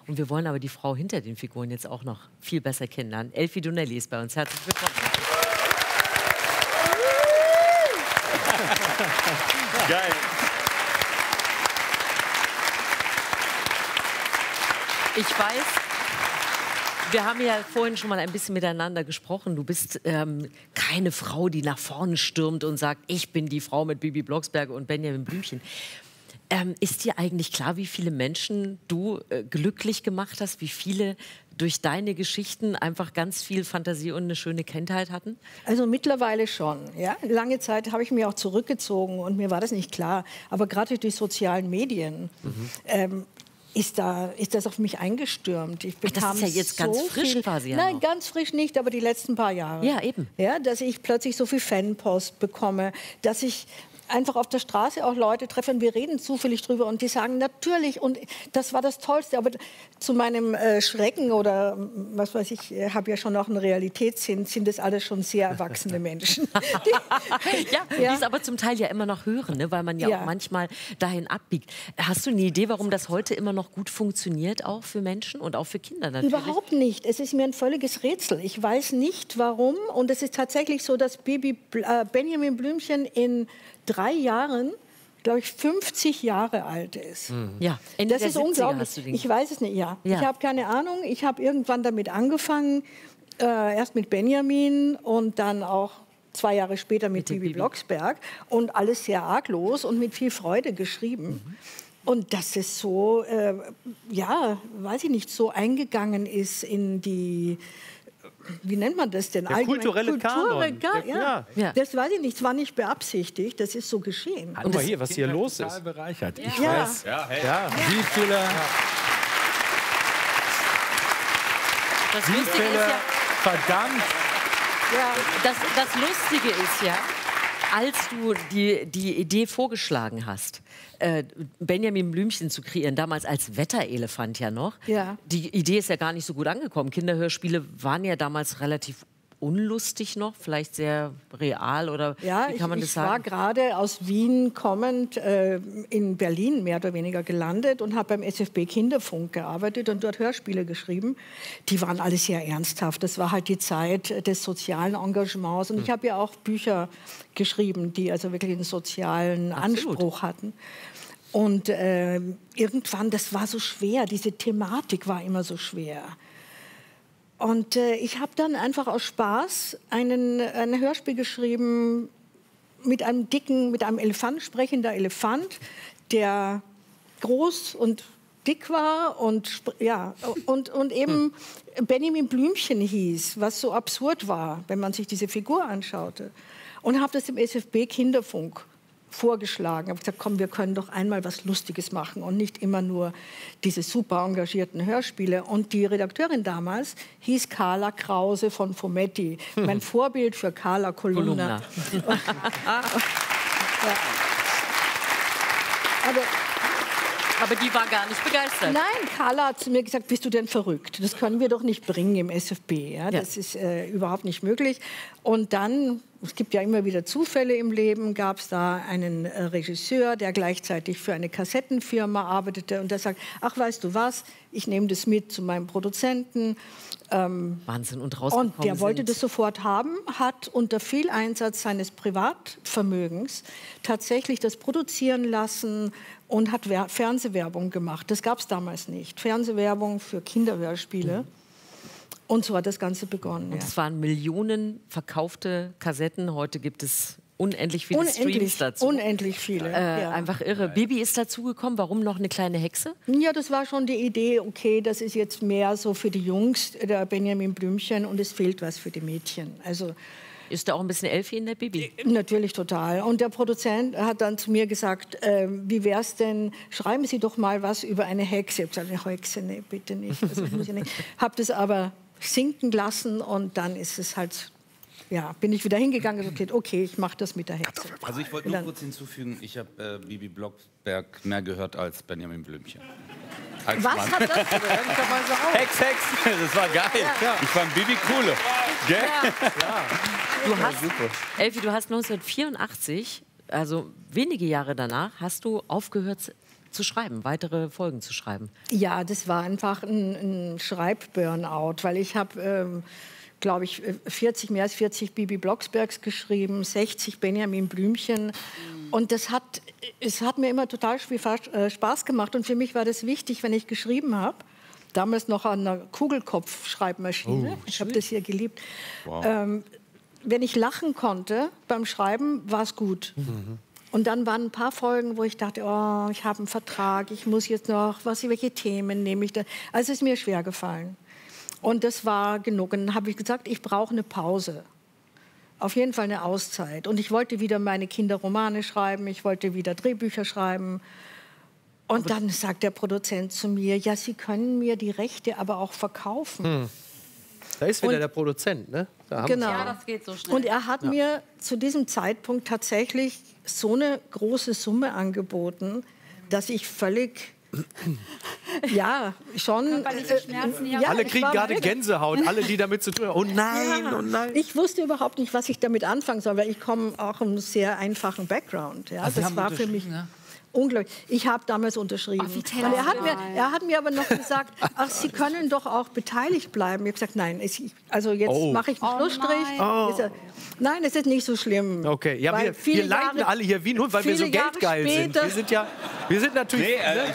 Und wir wollen aber die Frau hinter den Figuren jetzt auch noch viel besser kennenlernen. Elfie Donnelly ist bei uns. Herzlich willkommen. Geil. Ich weiß, wir haben ja vorhin schon mal ein bisschen miteinander gesprochen. Du bist keine Frau, die nach vorne stürmt und sagt, ich bin die Frau mit Bibi Blocksberg und Benjamin Blümchen. Ist dir eigentlich klar, wie viele Menschen du glücklich gemacht hast, wie viele durch deine Geschichten einfach ganz viel Fantasie und eine schöne Kindheit hatten? Also mittlerweile schon. Ja? Lange Zeit habe ich mich auch zurückgezogen und mir war das nicht klar. Aber gerade durch sozialen Medien ist das auf mich eingestürmt. Ich bekam das ist ja jetzt ganz frisch quasi. Ja, nein, ganz frisch nicht, aber die letzten paar Jahre. Ja, eben. Ja, dass ich plötzlich so viel Fanpost bekomme, dass ich einfach auf der Straße auch Leute treffe und wir reden zufällig drüber und die sagen, natürlich, und das war das Tollste. Aber zu meinem Schrecken oder was weiß ich, habe ja schon auch einen Realitätssinn, sind das alles schon sehr erwachsene Menschen. Die es aber zum Teil ja immer noch hören, ne? Weil man ja auch manchmal dahin abbiegt. Hast du eine Idee, warum das heute immer noch gut funktioniert, auch für Menschen und auch für Kinder natürlich? Überhaupt nicht. Es ist mir ein völliges Rätsel. Ich weiß nicht, warum. Und es ist tatsächlich so, dass Benjamin Blümchen in 3 Jahren, glaube ich, 50 Jahre alt ist. Ja, das ist unglaublich. Ich weiß es nicht, ja. Ich habe keine Ahnung. Ich habe irgendwann damit angefangen, erst mit Benjamin und dann auch 2 Jahre später mit Bibi Blocksberg und alles sehr arglos und mit viel Freude geschrieben. Und dass es so, ja, weiß ich nicht, so eingegangen ist in die, wie nennt man das denn? Der kulturelle Kanon. Ja. Das weiß ich nicht, es war nicht beabsichtigt, das ist so geschehen. Guck mal hier, was hier los ist. Bereichert. Ich weiß. Wie viele... Das Lustige ist ja, verdammt... Das Lustige ist ja, als du die Idee vorgeschlagen hast, Benjamin Blümchen zu kreieren, damals als Wetterelefant ja noch, die Idee ist ja gar nicht so gut angekommen. Kinderhörspiele waren ja damals relativ unlustig noch, vielleicht sehr real oder wie kann man das sagen? Ich war gerade aus Wien kommend in Berlin mehr oder weniger gelandet und habe beim SFB Kinderfunk gearbeitet und dort Hörspiele geschrieben. Die waren alle sehr ernsthaft. Das war halt die Zeit des sozialen Engagements. Und ich habe ja auch Bücher geschrieben, die also wirklich einen sozialen Anspruch hatten. Und irgendwann, das war so schwer, diese Thematik war immer so schwer. Und ich habe dann einfach aus Spaß ein Hörspiel geschrieben mit einem Elefant, sprechender Elefant, der groß und dick war und eben Benjamin Blümchen hieß, was so absurd war, wenn man sich diese Figur anschaute. Und habe das im SFB Kinderfunk vorgeschlagen. Ich habe gesagt, komm, wir können doch einmal was Lustiges machen und nicht immer nur diese super engagierten Hörspiele. Und die Redakteurin damals hieß Carla Krause von Fumetti. Mein Vorbild für Carla Kolumna. Aber die war gar nicht begeistert. Nein, Carla hat zu mir gesagt, bist du denn verrückt? Das können wir doch nicht bringen im SFB. Ja? Das ist überhaupt nicht möglich. Und dann, es gibt ja immer wieder Zufälle im Leben, gab es da einen Regisseur, der gleichzeitig für eine Kassettenfirma arbeitete und der sagt, ach, weißt du was, ich nehme das mit zu meinem Produzenten. Wahnsinn, und rausgekommen Und der wollte das sofort haben, hat unter viel Einsatz seines Privatvermögens tatsächlich das produzieren lassen und hat Fernsehwerbung gemacht. Das gab es damals nicht. Fernsehwerbung für Kinderhörspiele. Und so hat das Ganze begonnen. Und es waren Millionen verkaufte Kassetten. Heute gibt es unendlich viele Streams dazu. Unendlich viele. Einfach irre. Bibi ist dazugekommen. Warum noch eine kleine Hexe? Ja, das war schon die Idee, okay, das ist jetzt mehr so für die Jungs, der Benjamin Blümchen, und es fehlt was für die Mädchen. Also ist da auch ein bisschen Elfie in der Bibi? Natürlich total. Und der Produzent hat dann zu mir gesagt, wie wär's denn, schreiben Sie doch mal was über eine Hexe. Ich habe gesagt, eine Hexe, nee, bitte nicht. Also, habe das aber sinken lassen und dann ist es halt, ja, bin ich wieder hingegangen und gesagt, okay, ich mache das mit der Hexe. Also ich wollte nur kurz hinzufügen, ich habe Bibi Blocksberg mehr gehört als Benjamin Blümchen. Was hat das denn? Hex, das war geil. Ja. Ich fand Bibi cool. Gell? Elfie, du hast 1984, also wenige Jahre danach, hast du aufgehört zu schreiben, weitere Folgen zu schreiben? Ja, das war einfach ein Schreibburnout, weil ich habe, glaube ich, mehr als 40 Bibi Blocksbergs geschrieben, 60 Benjamin Blümchen. Und es hat mir immer total viel Spaß gemacht. Und für mich war das wichtig, wenn ich geschrieben habe, damals noch an einer Kugelkopf-Schreibmaschine, ich habe das hier geliebt, wenn ich lachen konnte beim Schreiben, war es gut. Und dann waren ein paar Folgen, wo ich dachte, oh, ich habe einen Vertrag, ich muss jetzt noch, welche Themen nehme ich da? Also es ist mir schwer gefallen. Und das war genug. Und dann habe ich gesagt, ich brauche eine Pause. Auf jeden Fall eine Auszeit. Und ich wollte wieder meine Kinderromane schreiben, ich wollte wieder Drehbücher schreiben. Und dann sagt der Produzent zu mir, ja, Sie können mir die Rechte aber auch verkaufen. Da ist wieder der Produzent, ne? Genau. Ja, das geht so schnell. Und er hat mir zu diesem Zeitpunkt tatsächlich so eine große Summe angeboten, dass ich völlig, ja, schon... Körperliche Schmerzen, ja. Alle ich kriegen war gerade wirklich- Gänsehaut, alle, die damit zu tun haben. Oh nein, Ja, oh nein. ich wusste überhaupt nicht, was ich damit anfangen soll, weil ich komme auch aus einem sehr einfachen Background. Ja, Sie das haben war für mich unterschrieben, unglaublich. Ich habe damals unterschrieben. Und er hat mir aber noch gesagt, ach, Sie können doch auch beteiligt bleiben. Ich habe gesagt, nein, also jetzt mache ich einen Schlussstrich. Nein, es ist nicht so schlimm. Okay, ja, Weil wir viele leiden Jahre- alle hier wie nur, weil wir so viele Jahre geldgeil sind. später- Wir sind natürlich... Nee, ne?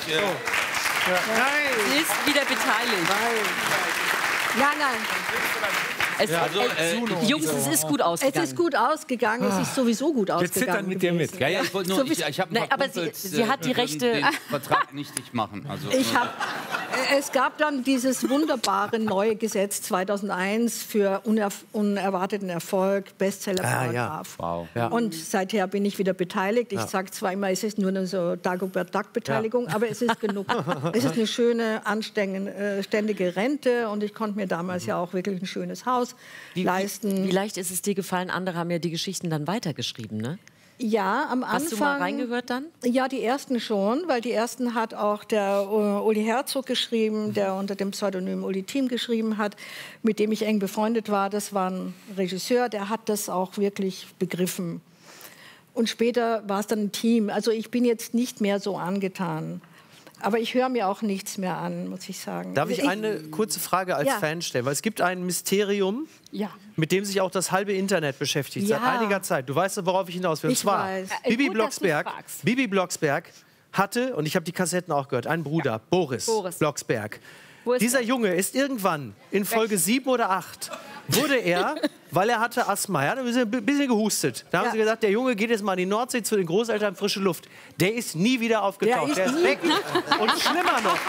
Sie ist wieder beteiligt. Nein. Jungs, es ist gut Es ausgegangen. ist gut ausgegangen. Es ist sowieso gut Wir ausgegangen. zittern mit dir mit. gewesen. Ja, ja, ich wollte nur, ich habe Nein, aber sie hat die Rechte- den Vertrag nichtig machen. Also, Es gab dann dieses wunderbare neue Gesetz 2001 für unerwarteten Erfolg, Bestsellerparagraph. Wow. Ja. Und seither bin ich wieder beteiligt. Ich sage zwar immer, es ist nur eine so Dagobert Duck-Beteiligung, aber es ist genug. Es ist eine schöne, anständige Rente und ich konnte mir damals ja auch wirklich ein schönes Haus leisten. Wie leicht ist es dir gefallen? Andere haben ja die Geschichten dann weitergeschrieben, ne? Ja, am Anfang. Hast du mal reingehört dann? Ja, die ersten schon, weil die ersten hat auch der Uli Herzog geschrieben, der unter dem Pseudonym Uli Thiem geschrieben hat, mit dem ich eng befreundet war. Das war ein Regisseur, der hat das auch wirklich begriffen. Und später war es dann ein Team. Also ich bin jetzt nicht mehr so angetan. Aber ich höre mir auch nichts mehr an, muss ich sagen. Darf ich eine kurze Frage als Ja. Fan stellen? Weil es gibt ein Mysterium, Ja. mit dem sich auch das halbe Internet beschäftigt, seit Ja. einiger Zeit. Du weißt, worauf ich hinaus will. Und Ich zwar, weiß. Bibi Gut, dass du's Blocksberg, fragst. Bibi Blocksberg hatte, und ich habe die Kassetten auch gehört, einen Bruder, Boris Blocksberg. Wo ist Dieser der? Junge ist irgendwann in Folge 7 oder 8, wurde er, weil er hatte Asthma, er hat ein bisschen gehustet. Da haben Ja. sie gesagt, der Junge geht jetzt mal in die Nordsee zu den Großeltern, frische Luft. Der ist nie wieder aufgetaucht. Der ist weg. Und schlimmer noch,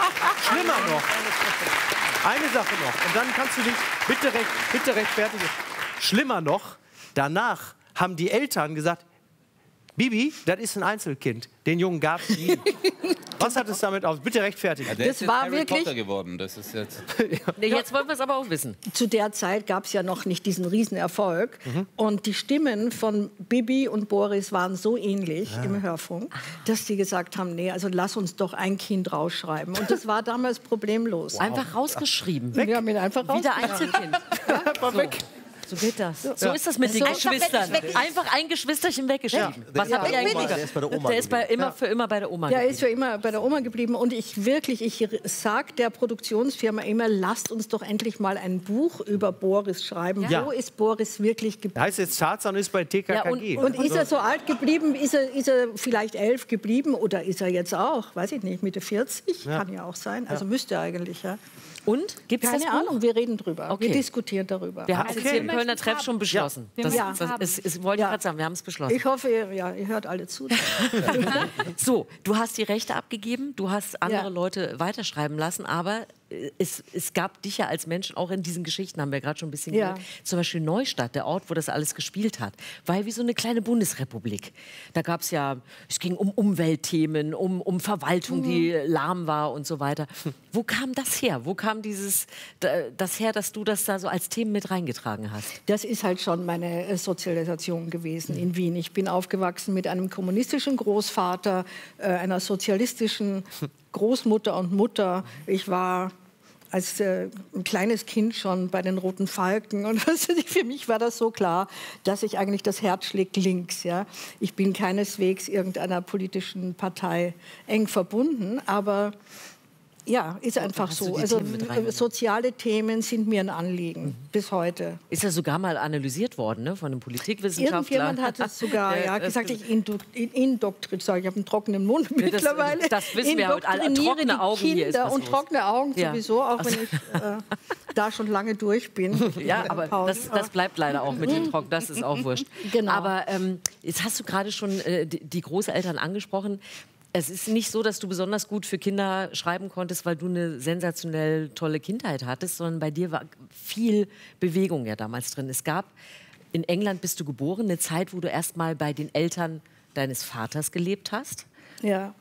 eine Sache noch, und dann kannst du dich bitte rechtfertigen. Schlimmer noch, danach haben die Eltern gesagt, Bibi, das ist ein Einzelkind. Den Jungen gab es nie. Was hat es damit auf? Bitte rechtfertigen. der Das ist jetzt war Harry wirklich- Potter geworden. Das ist jetzt. Nee, jetzt wollen wir es aber auch wissen. Zu der Zeit gab es ja noch nicht diesen Riesenerfolg. Und die Stimmen von Bibi und Boris waren so ähnlich im Hörfunk, dass sie gesagt haben, nee, also lass uns doch ein Kind rausschreiben. Und das war damals problemlos. Einfach rausgeschrieben. Wir haben ihn einfach Wieder rausgeschrieben. Einzelkind. Einfach weg. So geht das. So ist das mit den So- Geschwistern. Einfach ein Geschwisterchen weggeschrieben. Was habt ihr eigentlich bin ich. gemacht? Der ist bei der Oma Der ist für immer bei der Oma. Der geblieben. ist für immer bei der Oma geblieben. Und ich sage der Produktionsfirma immer, lasst uns doch endlich mal ein Buch über Boris schreiben. Ja. Wo ist Boris wirklich geblieben? Heißt jetzt Tarzan ist bei TKKG. Und ist er so alt geblieben? Ist er vielleicht 11 geblieben? Oder ist er jetzt auch, weiß ich nicht, Mitte 40? Kann ja auch sein. Also müsste er eigentlich, ja. Und? Gibt es das Keine Buch? Ahnung, wir reden drüber. Okay. Wir diskutieren darüber. Wir haben es jetzt Okay. hier im Kölner Treff schon beschlossen. Das, Ja. wollte ich Ja. gerade sagen, wir haben es beschlossen. Ich hoffe, ihr hört alle zu. So, du hast die Rechte abgegeben, du hast andere Ja. Leute weiterschreiben lassen, aber es gab dich ja als Menschen auch in diesen Geschichten, haben wir gerade schon ein bisschen Ja. gehört. Zum Beispiel Neustadt, der Ort, wo das alles gespielt hat, war ja wie so eine kleine Bundesrepublik. Da gab es ja, es ging um Umweltthemen, um Verwaltung, die lahm war und so weiter. Wo kam das her? Wo kam das her, dass du das da so als Themen mit reingetragen hast? Das ist halt schon meine Sozialisation gewesen in Wien. Ich bin aufgewachsen mit einem kommunistischen Großvater, einer sozialistischen Großmutter und Mutter. Ich war als ein kleines Kind schon bei den Roten Falken. Und für mich war das so klar, dass ich eigentlich das Herz schlägt links. Ja? Ich bin keineswegs irgendeiner politischen Partei eng verbunden, aber ja, ist einfach hast du so. die Also Themen mit reingenommen? soziale Themen sind mir ein Anliegen bis heute. Ist ja sogar mal analysiert worden, ne, von einem Politikwissenschaftler. Irgendjemand hat es sogar gesagt, ich indoktriniere, ich habe einen trockenen Mund Ja, mittlerweile. das wissen wir heute alle. Indoktriniere Trockene die Augen, hier ist Kinder was und los. trockene Augen Ja. sowieso, auch wenn ich da schon lange durch bin. Ja, aber das bleibt leider auch mit den Trocken, das ist auch wurscht. Genau. Aber jetzt hast du gerade schon die Großeltern angesprochen. Es ist nicht so, dass du besonders gut für Kinder schreiben konntest, weil du eine sensationell tolle Kindheit hattest, sondern bei dir war viel Bewegung ja damals drin. Es gab, in England bist du geboren, eine Zeit, wo du erst mal bei den Eltern deines Vaters gelebt hast, Ja.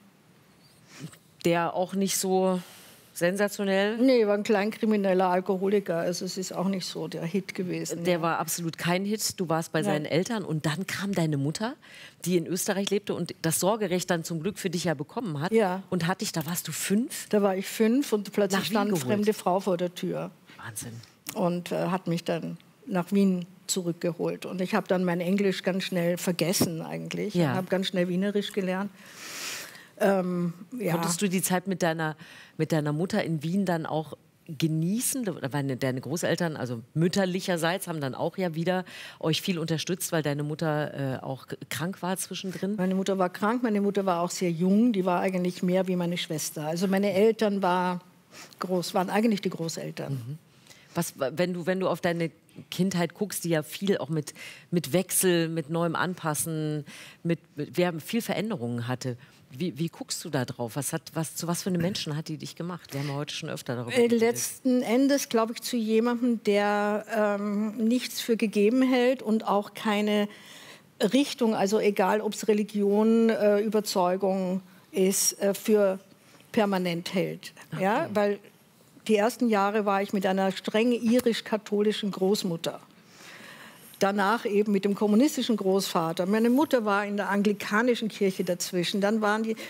der auch nicht so sensationell. Nee, war ein kleinkrimineller Alkoholiker. Also es ist auch nicht so der Hit gewesen. Der war absolut kein Hit. Du warst bei seinen Eltern und dann kam deine Mutter, die in Österreich lebte und das Sorgerecht dann zum Glück für dich ja bekommen hat. Ja. Und hat dich, da warst du 5? Da war ich 5 und Nach plötzlich Wien stand eine geholt. fremde Frau vor der Tür Wahnsinn. und hat mich dann nach Wien zurückgeholt. Und ich habe dann mein Englisch ganz schnell vergessen eigentlich. Ja. Ich habe ganz schnell Wienerisch gelernt. Ja. Konntest du die Zeit mit deiner Mutter in Wien dann auch genießen? Da waren deine Großeltern, also mütterlicherseits, haben dann auch ja wieder euch viel unterstützt, weil deine Mutter auch krank war zwischendrin. Meine Mutter war krank, meine Mutter war auch sehr jung, die war eigentlich mehr wie meine Schwester. Also meine Eltern waren eigentlich die Großeltern. Was, wenn du auf deine Kindheit guckst, die ja viel auch mit Wechsel, mit neuem Anpassen, wir haben viel Veränderungen hatte. Wie guckst du da drauf? Zu was für eine Menschen hat die dich gemacht? Wir haben ja heute schon öfter darüber geredet. Letzten Endes glaube ich zu jemandem, der nichts für gegeben hält und auch keine Richtung, also egal ob es Religion, Überzeugung ist, für permanent hält. Okay. Ja? Weil die ersten Jahre war ich mit einer streng irisch-katholischen Großmutter. Danach eben mit dem kommunistischen Großvater. Meine Mutter war in der anglikanischen Kirche dazwischen. Dann waren die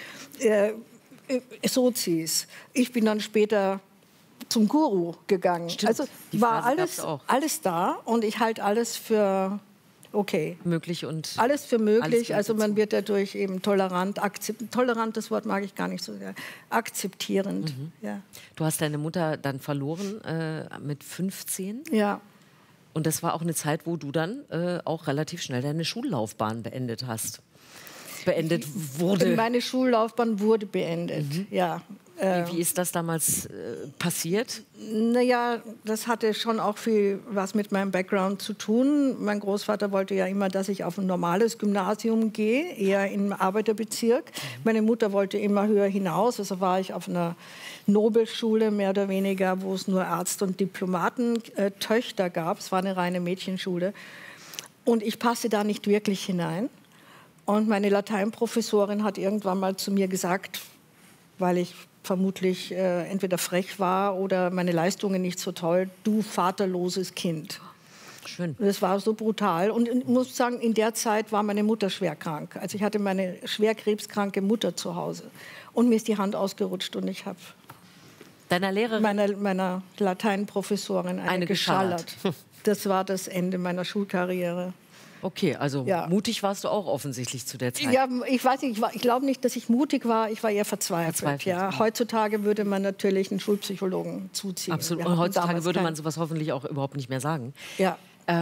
Sozis. Ich bin dann später zum Guru gegangen. Stimmt, also die war Phase gab's auch. alles da und ich halte alles für okay. Möglich und Alles für möglich. alles Also man dazu. wird dadurch eben tolerant, tolerant, das Wort mag ich gar nicht so sehr, akzeptierend. Ja. Du hast deine Mutter dann verloren mit 15. Ja. Und das war auch eine Zeit, wo du dann auch relativ schnell deine Schullaufbahn beendet hast. Beendet wurde. Meine Schullaufbahn wurde beendet, ja. Wie ist das damals passiert? Naja, das hatte schon auch viel was mit meinem Background zu tun. Mein Großvater wollte ja immer, dass ich auf ein normales Gymnasium gehe, eher im Arbeiterbezirk. Meine Mutter wollte immer höher hinaus, also war ich auf einer Nobelschule mehr oder weniger, wo es nur Ärzte und Diplomatentöchter gab. Es war eine reine Mädchenschule. Und ich passte da nicht wirklich hinein. Und meine Lateinprofessorin hat irgendwann mal zu mir gesagt, weil ich vermutlich entweder frech war oder meine Leistungen nicht so toll, du vaterloses Kind. Schön. Das war so brutal. Und ich muss sagen, in der Zeit war meine Mutter schwer krank. Also ich hatte meine schwer krebskranke Mutter zu Hause. Und mir ist die Hand ausgerutscht und ich habe Deiner Lehrerin? meiner Lateinprofessorin eine geschallert. Das war das Ende meiner Schulkarriere. Okay, also Ja. mutig warst du auch offensichtlich zu der Zeit. Ja, ich weiß nicht, ich glaube nicht, dass ich mutig war, ich war eher verzweifelt. Ja. Heutzutage würde man natürlich einen Schulpsychologen zuziehen. Absolut. Wir Und hatten heutzutage damals würde man keinen. sowas hoffentlich auch überhaupt nicht mehr sagen. Ja.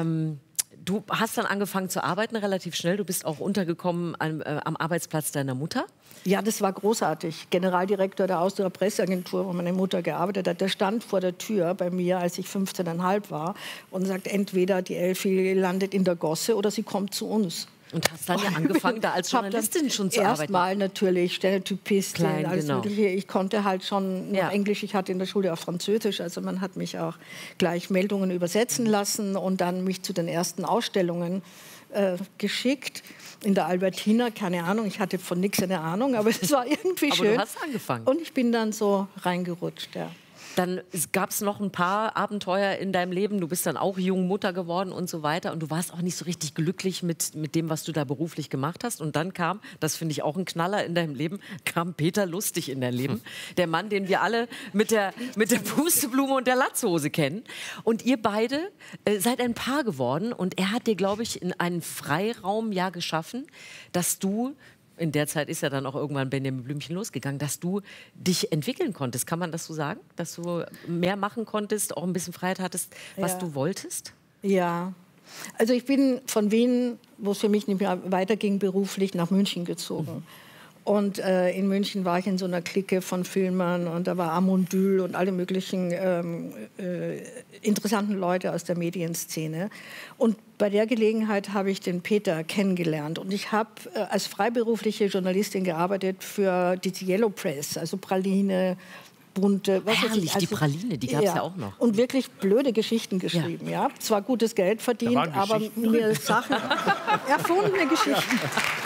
Du hast dann angefangen zu arbeiten relativ schnell. Du bist auch untergekommen am Arbeitsplatz deiner Mutter. Ja, das war großartig. Generaldirektor der Austria Presseagentur, wo meine Mutter gearbeitet hat, der stand vor der Tür bei mir, als ich 15,5 war und sagt, entweder die Elfi landet in der Gosse oder sie kommt zu uns. Und hast dann ja angefangen, da als Journalistin schon zu arbeiten. Erstmal natürlich Stenotypistin, Klein, alles genau. Mögliche. Ich konnte halt schon Ja. Englisch, ich hatte in der Schule auch Französisch, also man hat mich auch gleich Meldungen übersetzen lassen und dann mich zu den ersten Ausstellungen geschickt. In der Albertina, keine Ahnung, ich hatte von nichts eine Ahnung, aber es war irgendwie Aber schön. du hast angefangen. Und ich bin dann so reingerutscht, ja. Dann gab es noch ein paar Abenteuer in deinem Leben. Du bist dann auch jung Mutter geworden und so weiter. Und du warst auch nicht so richtig glücklich mit dem, was du da beruflich gemacht hast. Und dann kam, das finde ich auch ein Knaller in deinem Leben, kam Peter Lustig in dein Leben. Der Mann, den wir alle mit der Pusteblume und der Latzhose kennen. Und ihr beide seid ein Paar geworden. Und er hat dir, glaube ich, in einen Freiraum ja geschaffen, dass du, in der Zeit ist ja dann auch irgendwann Benjamin Blümchen losgegangen, dass du dich entwickeln konntest. Kann man das so sagen? Dass du mehr machen konntest, auch ein bisschen Freiheit hattest, was du wolltest? Ja. Also ich bin von Wien, wo es für mich nicht mehr weiterging, beruflich nach München gezogen. Und in München war ich in so einer Clique von Filmern und da war Amondyl und alle möglichen interessanten Leute aus der Medienszene. Und bei der Gelegenheit habe ich den Peter kennengelernt. Und ich habe als freiberufliche Journalistin gearbeitet für die Yellow Press, also Praline, bunte. Herrlich, also, die Praline, die gab es ja auch noch. Und wirklich blöde Geschichten geschrieben. Ja. Zwar gutes Geld verdient, aber mir Sachen, erfundene Geschichten.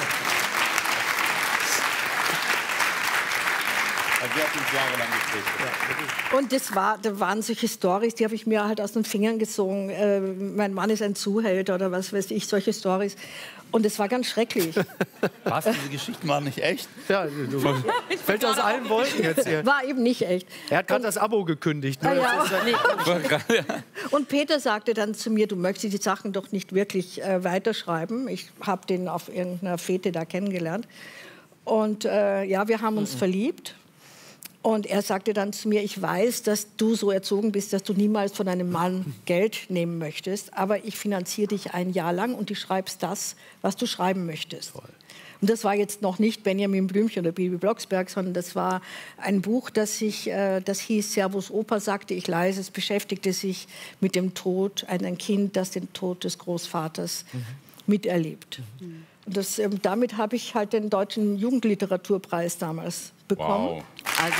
Und da waren solche Storys, die habe ich mir halt aus den Fingern gesogen. Mein Mann ist ein Zuhälter oder was weiß ich, solche Storys. Und es war ganz schrecklich. Was, diese Geschichten waren nicht echt? Ja, fällt aus allen Wolken jetzt hier. War eben nicht echt. Er hat gerade das Abo gekündigt. Ne? Ja. Und Peter sagte dann zu mir, du möchtest die Sachen doch nicht wirklich weiterschreiben. Ich habe den auf irgendeiner Fete da kennengelernt. Und ja, wir haben uns verliebt. Und er sagte dann zu mir, ich weiß, dass du so erzogen bist, dass du niemals von einem Mann Geld nehmen möchtest, aber ich finanziere dich ein Jahr lang und du schreibst das, was du schreiben möchtest. Toll. Und das war jetzt noch nicht Benjamin Blümchen oder Bibi Blocksberg, sondern das war ein Buch, das hieß Servus Opa, sagte ich leise. Es beschäftigte sich mit dem Tod, ein Kind, das den Tod des Großvaters miterlebt. Und damit habe ich halt den Deutschen Jugendliteraturpreis damals bekommen. Wow. Also,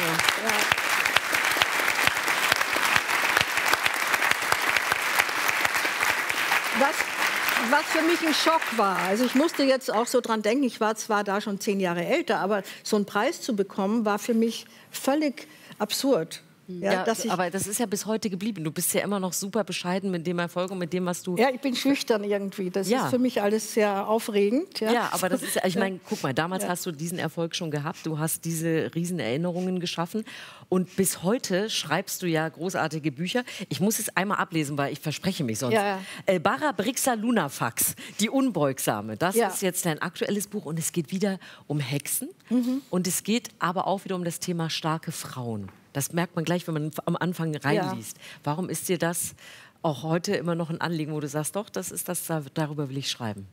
was für mich ein Schock war. Also ich musste jetzt auch so dran denken, ich war zwar da schon 10 Jahre älter, aber so einen Preis zu bekommen, war für mich völlig absurd. Ja, aber das ist ja bis heute geblieben. Du bist ja immer noch super bescheiden mit dem Erfolg und mit dem, was du... Ja, ich bin schüchtern irgendwie. Das ist für mich alles sehr aufregend. Ja, aber das ist, ich meine, guck mal, damals hast du diesen Erfolg schon gehabt. Du hast diese riesen Erinnerungen geschaffen. Und bis heute schreibst du ja großartige Bücher. Ich muss es einmal ablesen, weil ich verspreche mich sonst. Barabrixa Lunafax, die Unbeugsame. Das ist jetzt dein aktuelles Buch. Und es geht wieder um Hexen. Und es geht aber auch wieder um das Thema starke Frauen. Das merkt man gleich, wenn man am Anfang reinliest. Warum ist dir das auch heute immer noch ein Anliegen, wo du sagst, doch, das ist das, darüber will ich schreiben?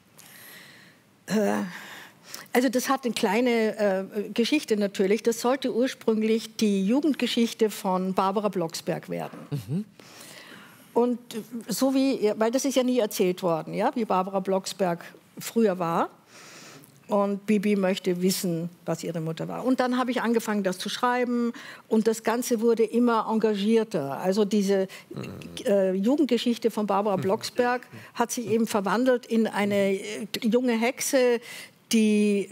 Also das hat eine kleine Geschichte natürlich. Das sollte ursprünglich die Jugendgeschichte von Barbara Blocksberg werden. Und so weil das ist ja nie erzählt worden, ja, wie Barbara Blocksberg früher war. Und Bibi möchte wissen, was ihre Mutter war. Und dann habe ich angefangen, das zu schreiben. Und das Ganze wurde immer engagierter. Also diese Jugendgeschichte von Barbara Blocksberg hat sich eben verwandelt in eine junge Hexe, die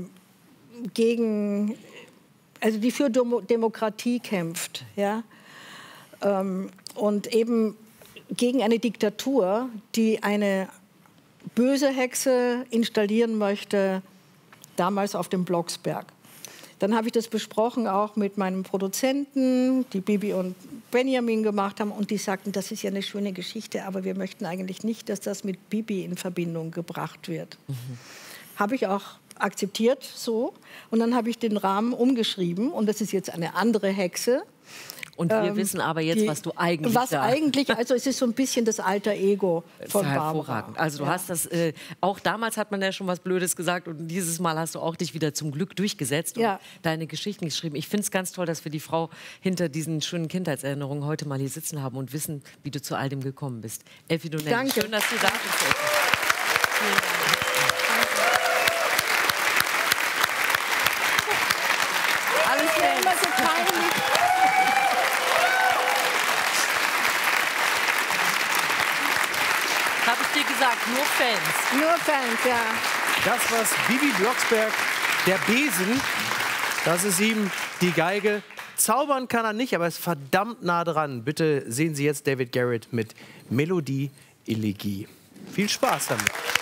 die für Demokratie kämpft. Ja? Und eben gegen eine Diktatur, die eine böse Hexe installieren möchte, damals auf dem Blocksberg. Dann habe ich das besprochen auch mit meinem Produzenten, die Bibi und Benjamin gemacht haben. Und die sagten, das ist ja eine schöne Geschichte, aber wir möchten eigentlich nicht, dass das mit Bibi in Verbindung gebracht wird. Habe ich auch akzeptiert so. Und dann habe ich den Rahmen umgeschrieben. Und das ist jetzt eine andere Hexe. Und wir wissen aber jetzt, was du eigentlich also es ist so ein bisschen das alter Ego von Barbara. Also du hast das, auch damals hat man ja schon was Blödes gesagt und dieses Mal hast du auch dich wieder zum Glück durchgesetzt und deine Geschichten geschrieben. Ich finde es ganz toll, dass wir die Frau hinter diesen schönen Kindheitserinnerungen heute mal hier sitzen haben und wissen, wie du zu all dem gekommen bist. Elfie Donnelly, danke. Schön, dass du da bist. Alles immer so peinlich. Habe ich dir gesagt, nur Fans. Nur Fans, ja. Das, was Bibi Blocksberg, der Besen, das ist ihm die Geige. Zaubern kann er nicht, aber ist verdammt nah dran. Bitte sehen Sie jetzt David Garrett mit Melodie Elegie. Viel Spaß damit.